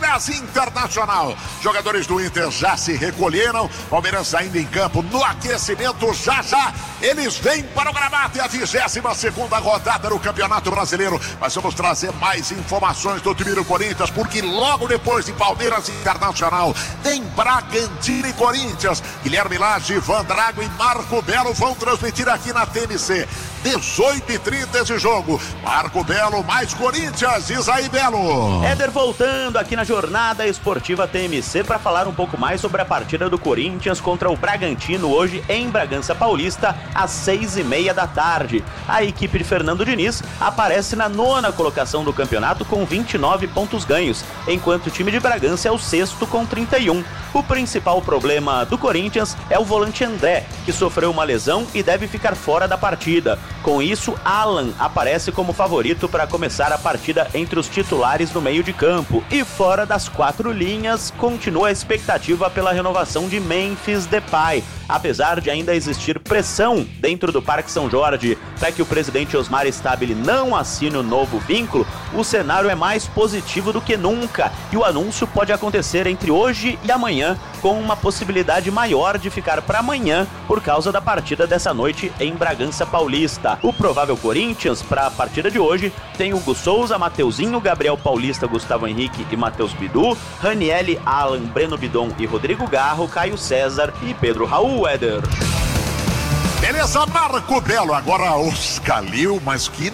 Palmeiras Internacional. Jogadores do Inter já se recolheram. Palmeiras ainda em campo no aquecimento. Já eles vêm para o gramado. É a 22ª rodada do Campeonato Brasileiro. Mas vamos trazer mais informações do time do Corinthians, porque logo depois de Palmeiras Internacional tem Bragantino e Corinthians. Guilherme Lage, Ivan Drago e Marco Belo vão transmitir aqui na TMC. 18h30 esse jogo. Marco Belo mais Corinthians. Diz aí, Belo. Éder voltando aqui na Jornada Esportiva TMC para falar um pouco mais sobre a partida do Corinthians contra o Bragantino hoje em Bragança Paulista às 6h30 da tarde. A equipe de Fernando Diniz aparece na 9ª colocação do campeonato com 29 pontos ganhos, enquanto o time de Bragança é o 6º com 31. O principal problema do Corinthians é o volante André, que sofreu uma lesão e deve ficar fora da partida. Com isso, Alan aparece como favorito para começar a partida entre os titulares no meio de campo. E fora das 4 linhas, continua a expectativa pela renovação de Memphis Depay. Apesar de ainda existir pressão dentro do Parque São Jorge para que o presidente Osmar Stabile não assine o novo vínculo, o cenário é mais positivo do que nunca e o anúncio pode acontecer entre hoje e amanhã, com uma possibilidade maior de ficar para amanhã por causa da partida dessa noite em Bragança Paulista. O provável Corinthians para a partida de hoje tem Hugo Souza, Mateuzinho, Gabriel Paulista, Gustavo Henrique e Matheus Bidu, Ranielli, Alan, Breno Bidon e Rodrigo Garro, Caio César e Pedro Raul, Éder. Beleza, Marco Belo. Agora os Calil, mas que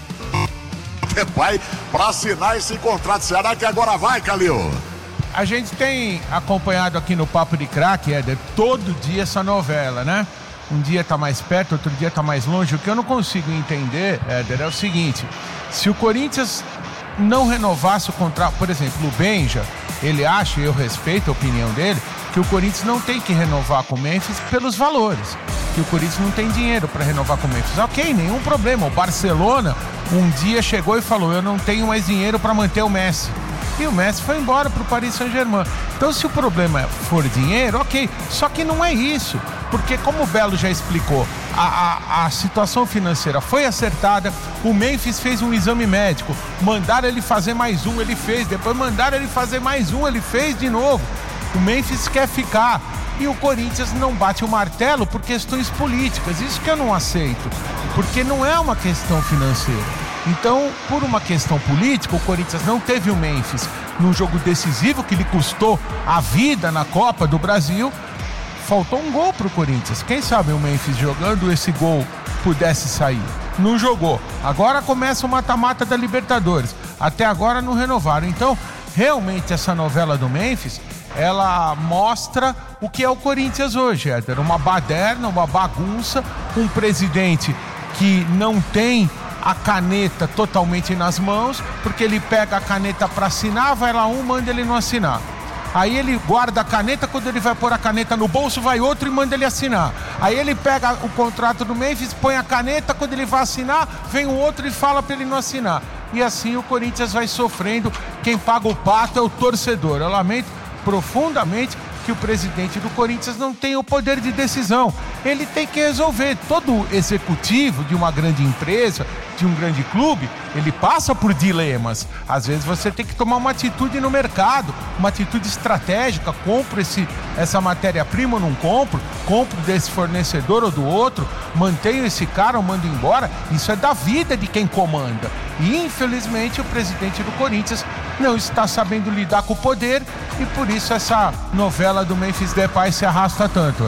Depay para assinar esse contrato. Será que agora vai, Calil? A gente tem acompanhado aqui no Papo de Craque, Éder, todo dia essa novela, né? Um dia tá mais perto, outro dia tá mais longe. O que eu não consigo entender, Éder, é o seguinte: se o Corinthians não renovasse o contrato, por exemplo, o Benja, ele acha, e eu respeito a opinião dele, que o Corinthians não tem que renovar com o Memphis pelos valores, que o Corinthians não tem dinheiro para renovar com o Memphis. Ok, nenhum problema. O Barcelona um dia chegou e falou: eu não tenho mais dinheiro para manter o Messi. E o Messi foi embora para o Paris Saint-Germain. Então, se o problema for dinheiro, ok. Só que não é isso. Porque, como o Belo já explicou, a situação financeira foi acertada. O Memphis fez um exame médico. Mandaram ele fazer mais um, ele fez. Depois mandaram ele fazer mais um, ele fez de novo. O Memphis quer ficar. E o Corinthians não bate o martelo por questões políticas. Isso que eu não aceito. Porque não é uma questão financeira. Então, por uma questão política, o Corinthians não teve o Memphis num jogo decisivo que lhe custou a vida na Copa do Brasil. Faltou um gol pro Corinthians. Quem sabe o Memphis jogando esse gol pudesse sair. Não jogou. Agora começa o mata-mata da Libertadores. Até agora não renovaram. Então, realmente essa novela do Memphis, ela mostra o que é o Corinthians hoje, Éder. Uma baderna, uma bagunça, um presidente que não tem a caneta totalmente nas mãos, porque ele pega a caneta para assinar, vai lá um, manda ele não assinar. Aí ele guarda a caneta, quando ele vai pôr a caneta no bolso, vai outro e manda ele assinar. Aí ele pega o contrato do Memphis, põe a caneta, quando ele vai assinar, vem um outro e fala para ele não assinar. E assim o Corinthians vai sofrendo. Quem paga o pato é o torcedor. Eu lamento profundamente que o presidente do Corinthians não tem o poder de decisão. Ele tem que resolver. Todo executivo de uma grande empresa, de um grande clube, ele passa por dilemas. Às vezes você tem que tomar uma atitude no mercado, uma atitude estratégica. Compro essa matéria-prima ou não compro? Compro desse fornecedor ou do outro? Mantenho esse cara ou mando embora? Isso é da vida de quem comanda. E infelizmente o presidente do Corinthians não está sabendo lidar com o poder, e por isso essa novela do Memphis Depay se arrasta tanto,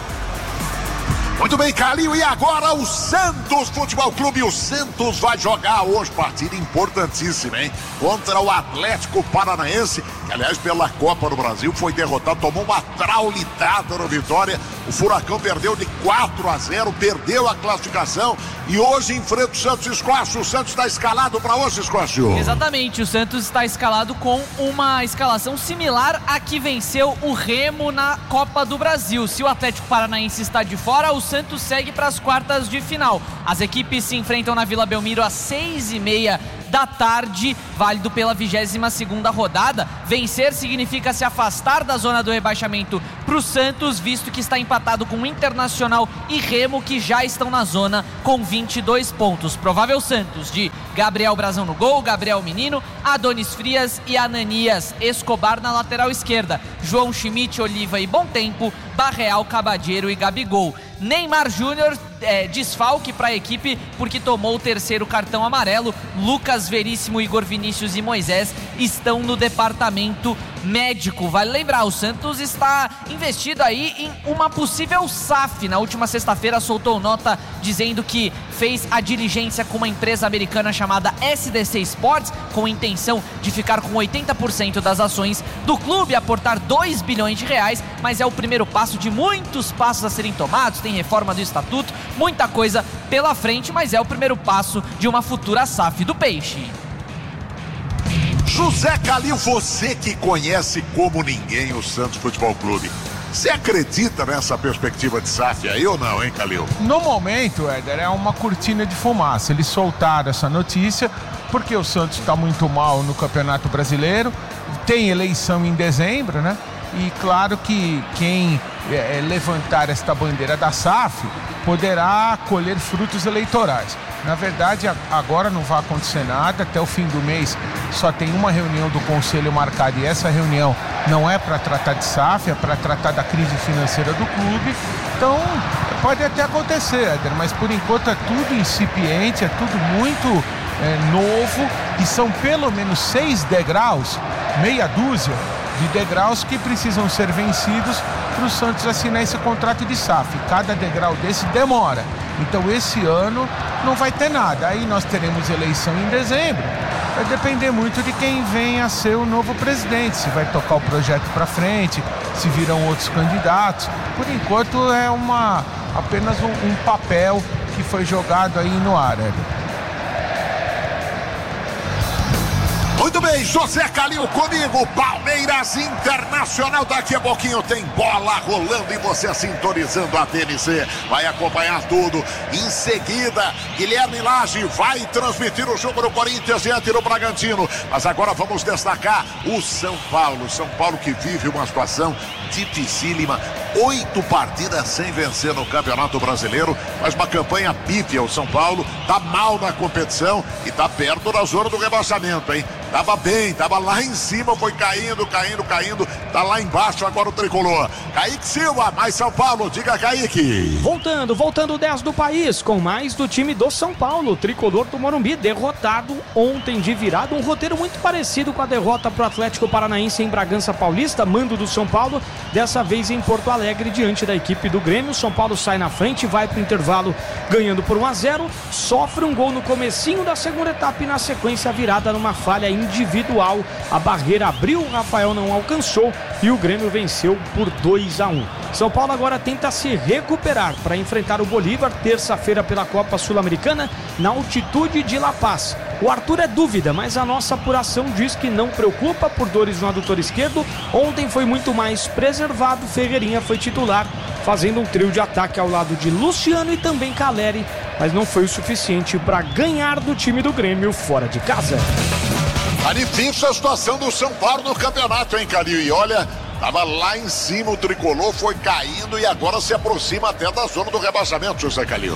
Muito bem, Calil, e agora o Santos Futebol Clube. O Santos vai jogar hoje, partida importantíssima, hein? Contra o Atlético Paranaense, que aliás pela Copa do Brasil foi derrotado, tomou uma traulitada no Vitória. O Furacão perdeu de 4-0, perdeu a classificação e hoje enfrenta o Santos. Escócio, o Santos está escalado para hoje, Escócio. Exatamente, o Santos está escalado com uma escalação similar à que venceu o Remo na Copa do Brasil. Se o Atlético Paranaense está de fora, o Santos segue para as quartas de final. As equipes se enfrentam na Vila Belmiro às 6h30 da tarde, válido pela 22ª rodada. Vencer significa se afastar da zona do rebaixamento para o Santos, visto que está empatado com o Internacional e Remo, que já estão na zona com 22 pontos. Provável Santos de Gabriel Brazão no gol, Gabriel Menino, Adonis Frias e Ananias Escobar na lateral esquerda, João Schmidt, Oliva e Bom Tempo, Barreal, Cabadeiro e Gabigol. Neymar Júnior desfalque para a equipe porque tomou o 3º cartão amarelo. Lucas Veríssimo, Igor Vinícius e Moisés estão no departamento médico. Vale lembrar, o Santos está investido aí em uma possível SAF. Na última sexta-feira soltou nota dizendo que fez a diligência com uma empresa americana chamada SDC Sports, com a intenção de ficar com 80% das ações do clube, aportar 2 bilhões de reais, mas é o primeiro passo de muitos passos a serem tomados. Tem reforma do estatuto, muita coisa pela frente, mas é o primeiro passo de uma futura SAF do Peixe. José Calil, você que conhece como ninguém o Santos Futebol Clube, você acredita nessa perspectiva de SAF aí ou não, hein, Calil? No momento, Éder, é uma cortina de fumaça. Eles soltaram essa notícia porque o Santos está muito mal no Campeonato Brasileiro, tem eleição em dezembro, né? E claro que quem levantar esta bandeira da SAF poderá colher frutos eleitorais. Na verdade, agora não vai acontecer nada, até o fim do mês só tem uma reunião do Conselho marcada e essa reunião não é para tratar de SAF, é para tratar da crise financeira do clube. Então, pode até acontecer, Éder, mas por enquanto é tudo incipiente, é tudo muito novo e são pelo menos 6 degraus, meia dúzia de degraus que precisam ser vencidos para o Santos assinar esse contrato de SAF. Cada degrau desse demora. Então esse ano não vai ter nada. Aí nós teremos eleição em dezembro. Vai depender muito de quem vem a ser o novo presidente, se vai tocar o projeto para frente, se virão outros candidatos. Por enquanto é apenas um papel que foi jogado aí no ar, Éder. Muito bem, José Calil comigo, Palmeiras Internacional, daqui a pouquinho tem bola rolando e você sintonizando a TNC, vai acompanhar tudo. Em seguida, Guilherme Lage vai transmitir o jogo do Corinthians diante do Bragantino, mas agora vamos destacar o São Paulo que vive uma situação dificílima, 8 partidas sem vencer no Campeonato Brasileiro, mas uma campanha pífia. O São Paulo tá mal na competição e tá perto da zona do rebaixamento, hein? Tava bem, tava lá em cima, foi caindo, tá lá embaixo agora o tricolor. Kaique Silva, mais São Paulo, diga, Kaique. Voltando 10 do país, com mais do time do São Paulo, o tricolor do Morumbi, derrotado ontem de virada, um roteiro muito parecido com a derrota pro Atlético Paranaense em Bragança Paulista, mando do São Paulo, dessa vez em Porto Alegre, diante da equipe do Grêmio. O São Paulo sai na frente, vai pro intervalo ganhando por 1-0, sofre um gol no comecinho da segunda etapa e na sequência a virada numa falha individual. A barreira abriu, o Rafael não alcançou e o Grêmio venceu por 2-1. São Paulo agora tenta se recuperar para enfrentar o Bolívar terça-feira pela Copa Sul-Americana na altitude de La Paz. O Arthur é dúvida, mas a nossa apuração diz que não preocupa por dores no adutor esquerdo. Ontem foi muito mais preservado, Ferreirinha foi titular, fazendo um trio de ataque ao lado de Luciano e também Caleri, mas não foi o suficiente para ganhar do time do Grêmio fora de casa. Tá difícil a situação do São Paulo no campeonato, hein, Calil? E olha, tava lá em cima, o tricolor foi caindo e agora se aproxima até da zona do rebaixamento, José Calil.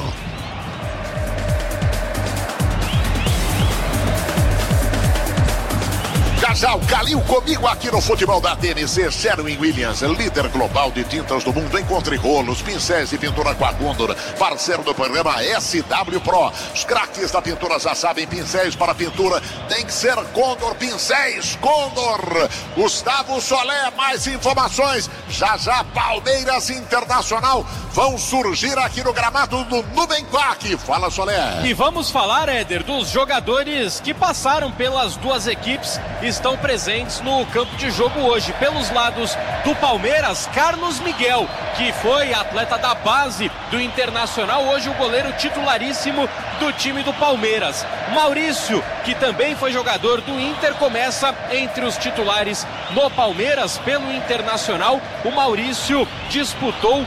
Já o Calil comigo aqui no Futebol da TNC. Sherwin-Williams, líder global de tintas do mundo. Encontre rolos, pincéis e pintura com a Condor, parceiro do programa SW Pro. Os craques da pintura já sabem, pincéis para pintura tem que ser Condor, pincéis Condor. Gustavo Solé, mais informações. Já Palmeiras Internacional vão surgir aqui no gramado do Nubank. Fala, Solé. E vamos falar, Éder, dos jogadores que passaram pelas duas equipes, estão presentes no campo de jogo hoje. Pelos lados do Palmeiras, Carlos Miguel, que foi atleta da base do Internacional, hoje o goleiro titularíssimo do time do Palmeiras. Maurício, que também foi jogador do Inter, começa entre os titulares no Palmeiras pelo Internacional. O Maurício disputou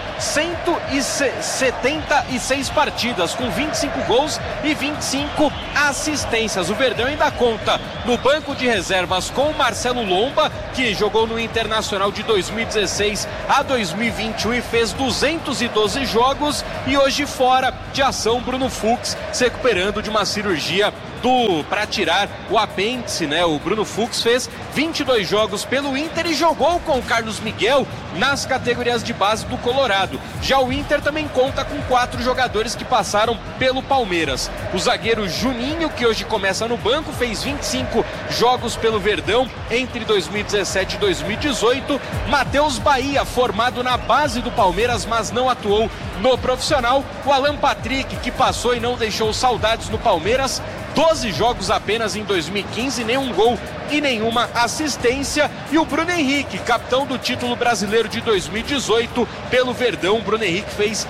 176 partidas, com 25 gols e 25 assistências. O Verdão ainda conta no banco de reservas com o Marcelo Lomba, que jogou no Internacional de 2016 a 2021 e fez 212 jogos, e hoje fora de ação Bruno Fux, se recuperando de uma cirurgia para tirar o apêndice, né? O Bruno Fux fez 22 jogos pelo Inter e jogou com o Carlos Miguel nas categorias de base do Colorado. Já o Inter também conta com 4 jogadores que passaram pelo Palmeiras. O zagueiro Juninho, que hoje começa no banco, fez 25 jogos pelo Verdão entre 2017 e 2018. Matheus Bahia, formado na base do Palmeiras, mas não atuou no profissional. O Alan Patrick, que passou e não deixou saudades no Palmeiras, 12 jogos apenas em 2015, nenhum gol e nenhuma assistência. E o Bruno Henrique, capitão do título brasileiro de 2018 pelo Verdão. O Bruno Henrique fez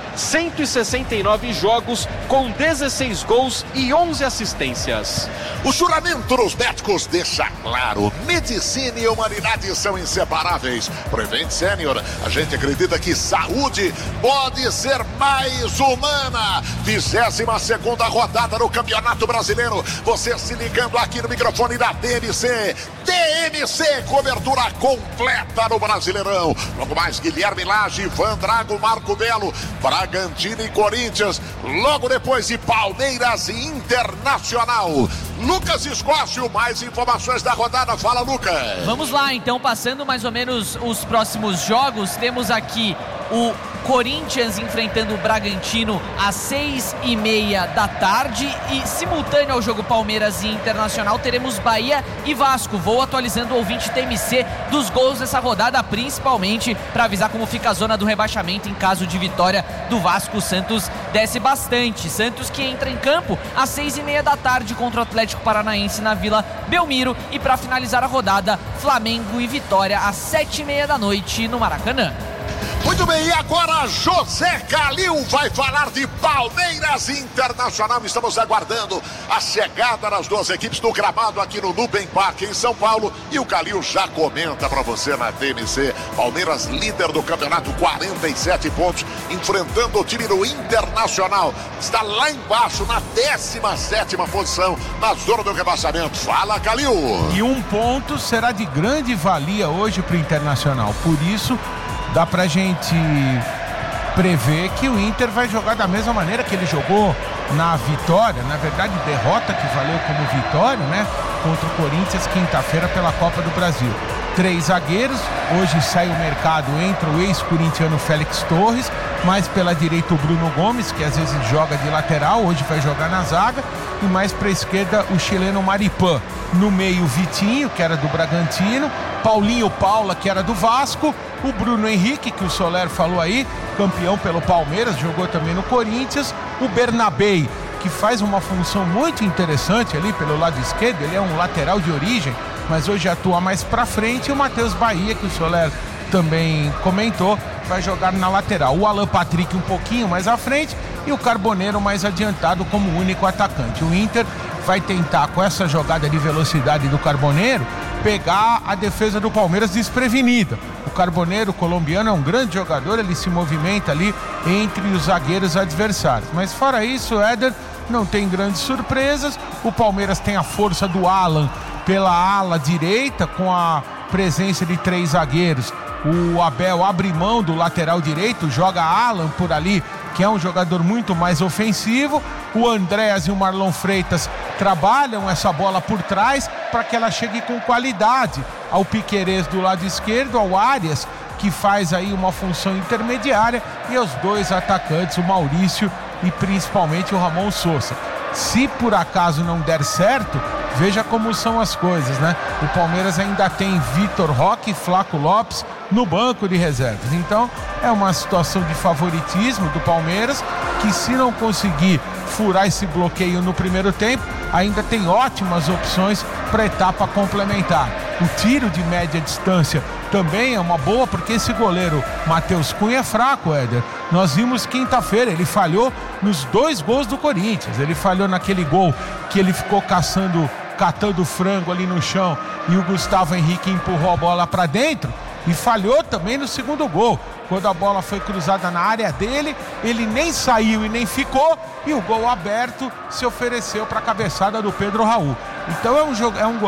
169 jogos com 16 gols e 11 assistências. O juramento dos médicos deixa claro: medicina e humanidade são inseparáveis. Prevent Senior, a gente acredita que saúde pode ser mais humana. 22ª rodada no Campeonato Brasileiro. Você se ligando aqui no microfone da DMC. DMC, cobertura completa no Brasileirão. Logo mais, Guilherme Lage, Ivan Drago, Marco Belo, Bragantino e Corinthians. Logo depois de Palmeiras e Internacional. Lucas Escócio, mais informações da rodada. Fala, Lucas. Vamos lá, então, passando mais ou menos os próximos jogos. Temos aqui o Corinthians enfrentando o Bragantino às 6h30 da tarde, e simultâneo ao jogo Palmeiras e Internacional teremos Bahia e Vasco. Vou atualizando o ouvinte TMC dos gols dessa rodada, principalmente para avisar como fica a zona do rebaixamento em caso de vitória do Vasco. O Santos desce bastante. Santos que entra em campo às 6h30 da tarde contra o Atlético Paranaense na Vila Belmiro, e para finalizar a rodada, Flamengo e Vitória às 7h30 da noite no Maracanã. Muito bem, e agora José Calil vai falar de Palmeiras Internacional. Estamos aguardando a chegada das duas equipes no gramado aqui no Nubank Park em São Paulo, e o Calil já comenta para você na TMC. Palmeiras líder do campeonato, 47 pontos, enfrentando o time do Internacional. Está lá embaixo na 17ª posição, na zona do rebaixamento. Fala, Calil. E 1 ponto será de grande valia hoje para o Internacional. Por isso dá pra gente prever que o Inter vai jogar da mesma maneira que ele jogou na vitória, na verdade derrota que valeu como vitória, né, contra o Corinthians quinta-feira pela Copa do Brasil. 3 zagueiros, hoje sai o mercado, entra o ex-corintiano Félix Torres, mais pela direita o Bruno Gomes, que às vezes joga de lateral, hoje vai jogar na zaga, e mais para a esquerda o chileno Maripan. No meio, Vitinho, que era do Bragantino, Paulinho Paula, que era do Vasco, o Bruno Henrique, que o Soler falou aí, campeão pelo Palmeiras, jogou também no Corinthians, o Bernabei, que faz uma função muito interessante ali pelo lado esquerdo, ele é um lateral de origem, mas hoje atua mais pra frente, e o Matheus Bahia, que o Soler também comentou, vai jogar na lateral. O Alan Patrick um pouquinho mais à frente e o Carboneiro mais adiantado como único atacante. O Inter vai tentar, com essa jogada de velocidade do Carboneiro, pegar a defesa do Palmeiras desprevenida. O Carboneiro, colombiano, é um grande jogador, ele se movimenta ali entre os zagueiros adversários. Mas fora isso, Éder, não tem grandes surpresas. O Palmeiras tem a força do Alan pela ala direita, com a presença de 3 zagueiros. O Abel abre mão do lateral direito, joga Alan por ali, que é um jogador muito mais ofensivo. O Andréas e o Marlon Freitas trabalham essa bola por trás para que ela chegue com qualidade ao Piquerez do lado esquerdo, ao Arias, que faz aí uma função intermediária, e aos 2 atacantes, o Maurício e principalmente o Ramon Sousa. Se por acaso não der certo, veja como são as coisas, né? O Palmeiras ainda tem Vitor Roque e Flaco Lopes no banco de reservas. Então, é uma situação de favoritismo do Palmeiras, que se não conseguir furar esse bloqueio no primeiro tempo, ainda tem ótimas opções para a etapa complementar. O tiro de média distância também é uma boa, porque esse goleiro Matheus Cunha é fraco, Éder. Nós vimos quinta-feira, ele falhou nos 2 gols do Corinthians. Ele falhou naquele gol que ele ficou catando frango ali no chão e o Gustavo Henrique empurrou a bola para dentro, e falhou também no segundo gol, quando a bola foi cruzada na área dele, ele nem saiu e nem ficou, e o gol aberto se ofereceu para a cabeçada do Pedro Raul. Então é um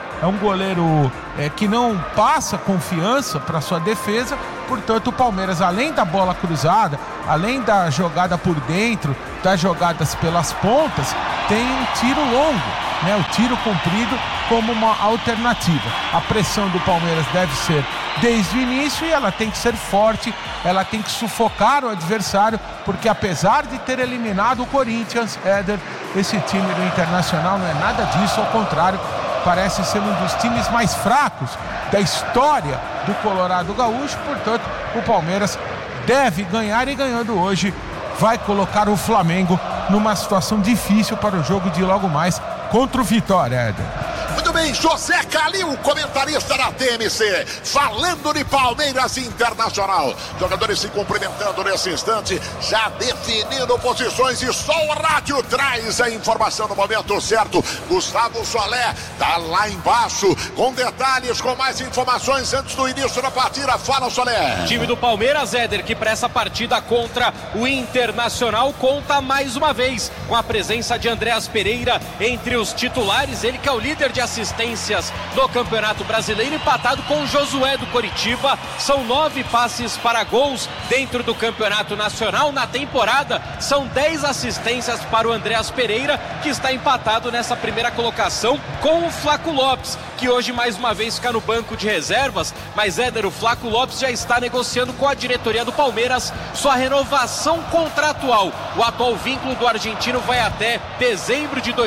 goleiro que não passa confiança para sua defesa. Portanto, o Palmeiras, além da bola cruzada, além da jogada por dentro, das jogadas pelas pontas, tem um tiro longo, né? O tiro comprido como uma alternativa. A pressão do Palmeiras deve ser desde o início e ela tem que ser forte, ela tem que sufocar o adversário, porque apesar de ter eliminado o Corinthians, Éder, esse time do Internacional não é nada disso, ao contrário, parece ser um dos times mais fracos da história do Colorado Gaúcho. Portanto, o Palmeiras deve ganhar, e ganhando hoje vai colocar o Flamengo numa situação difícil para o jogo de logo mais contra o Vitória, Éder. Muito bem, José Calil, comentarista da TMC, falando de Palmeiras Internacional. Jogadores se cumprimentando nesse instante, já definindo posições, e só o rádio traz a informação no momento certo. Gustavo Solé tá lá embaixo com detalhes, com mais informações antes do início da partida. Fala, Solé. Time do Palmeiras, Éder, que para essa partida contra o Internacional conta mais uma vez com a presença de Andréas Pereira entre os titulares, ele que é o líder de assistências do Campeonato Brasileiro, empatado com o Josué do Coritiba. São 9 passes para gols dentro do Campeonato Nacional. Na temporada, são 10 assistências para o Andréas Pereira, que está empatado nessa primeira colocação com o Flaco Lopes, que hoje mais uma vez fica no banco de reservas. Mas, Éder, o Flaco Lopes já está negociando com a diretoria do Palmeiras sua renovação contratual. O atual vínculo do argentino vai até dezembro de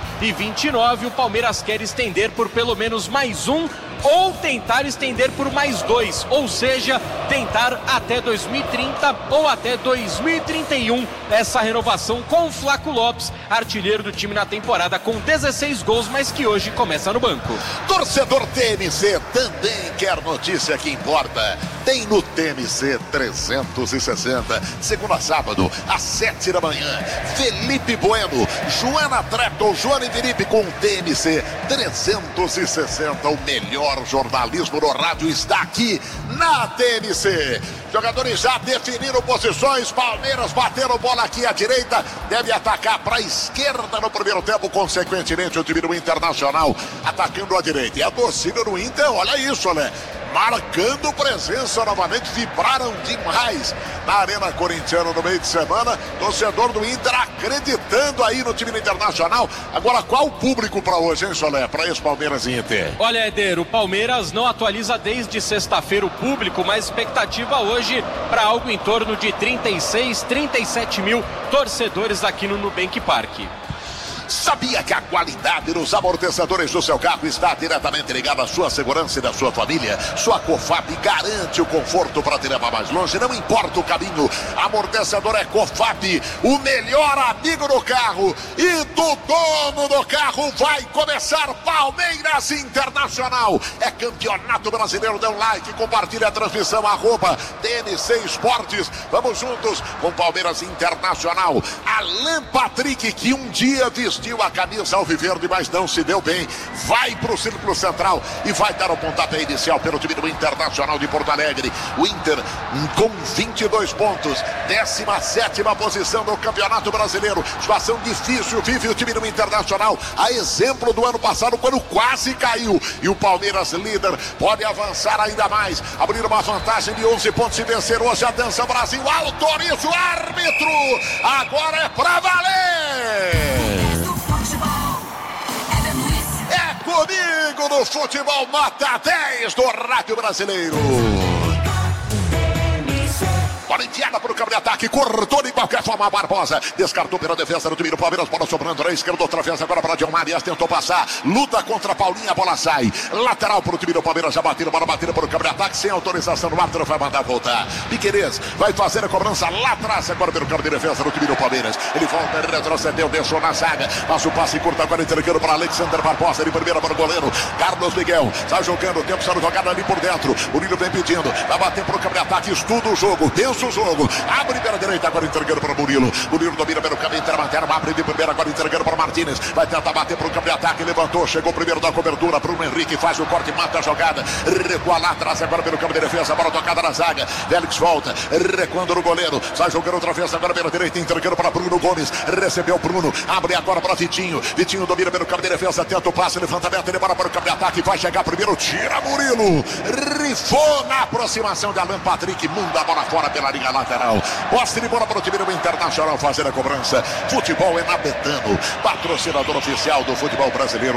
2029. O Palmeiras quer estender por pelo menos mais um, ou tentar estender por mais 2, ou seja, tentar até 2030 ou até 2031 essa renovação com o Flaco Lopes, artilheiro do time na temporada com 16 gols, mas que hoje começa no banco. Torcedor TMC também quer notícia que importa. Tem no TMC 360, segunda a sábado, às 7 da manhã. Felipe Bueno, Joana Trepton, Joana e Felipe com TMC 360, o melhor jornalismo no rádio está aqui na TMC. Jogadores já definiram posições. Palmeiras batendo bola aqui à direita, deve atacar para a esquerda no primeiro tempo. Consequentemente, o time do Internacional atacando à direita. E a torcida do Inter, olha isso, né? Marcando presença novamente, vibraram demais na Arena Corintiana no meio de semana. Torcedor do Inter acreditando aí no time do Internacional. Agora, qual o público para hoje, hein, Solé? Para esse Palmeiras e Inter? Olha, Éder, o Palmeiras não atualiza desde sexta-feira o público, mas expectativa hoje para algo em torno de 36, 37 mil torcedores aqui no Nubank Park. Sabia que a qualidade dos amortecedores do seu carro está diretamente ligada à sua segurança e da sua família? Sua Cofap garante o conforto para te levar mais longe, não importa o caminho. Amortecedor é Cofap, o melhor amigo do carro e do dono do carro. Vai começar Palmeiras Internacional. É Campeonato Brasileiro. Dê um like, compartilha a transmissão, @TMC Esportes. Vamos juntos com Palmeiras Internacional. Alan Patrick, que um dia vestiu a camisa alviverde, mas não se deu bem, vai para o círculo central e vai dar o pontapé inicial pelo time do Internacional de Porto Alegre. O Inter com 22 pontos, 17ª posição no Campeonato Brasileiro. Situação difícil vive o time do Internacional, a exemplo do ano passado, quando quase caiu. E o Palmeiras, líder, pode avançar ainda mais, abrir uma vantagem de 11 pontos e vencer hoje. Atenção, Brasil, autoriza o árbitro, agora é pra valer. É comigo no Futebol Nota 10 do Rádio Brasileiro. bola enfiada para o campo de ataque, cortou de qualquer forma Barbosa, descartou pela defesa do time do Palmeiras, bola sobrando na esquerda, outra vez agora para John Marias, tentou passar, luta contra Paulinha, a bola sai, lateral para o time do Palmeiras, já batendo, bola batida para o campo de ataque, sem autorização do árbitro, vai mandar voltar. Piquerez vai fazer a cobrança lá atrás, agora pelo campo de defesa do time do Palmeiras, ele volta, retrocedeu, deixou na zaga, passa o passe curto, agora entregando para Alexander Barbosa, ele primeiro para o goleiro, Carlos Miguel, está jogando, o tempo está jogado ali por dentro, o Nilo vem pedindo, vai bater para o campo de ataque, estuda o jogo, tensa o jogo, abre pela direita, agora entregando para o Murilo domina pelo caminho intermaterno, abre de primeira, agora entregando para o Martínez, vai tentar bater para o campo de ataque, levantou, chegou primeiro da cobertura, Bruno Henrique faz o corte, mata a jogada, recua lá atrás, agora pelo campo de defesa, bola tocada na zaga, Félix volta, recuando no goleiro, sai jogando outra vez, agora pela direita, entregando para Bruno Gomes, recebeu Bruno, abre agora para Vitinho domina pelo campo de defesa, tenta o passe, levantamento, ele bora para o campo de ataque, vai chegar primeiro, tira Murilo, rifou na aproximação de Alan Patrick, manda a bola fora pela linha lateral, posse de bola para o time do Internacional fazer a cobrança. Futebol é na Betano, patrocinador oficial do futebol brasileiro.